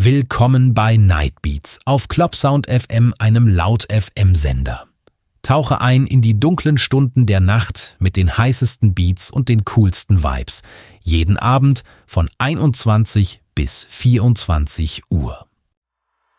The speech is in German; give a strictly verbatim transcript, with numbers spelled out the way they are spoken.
Willkommen bei Nightbeats auf Clubsound F M, einem Laut-F M-Sender. Tauche ein in die dunklen Stunden der Nacht mit den heißesten Beats und den coolsten Vibes. Jeden Abend von einundzwanzig bis vierundzwanzig Uhr.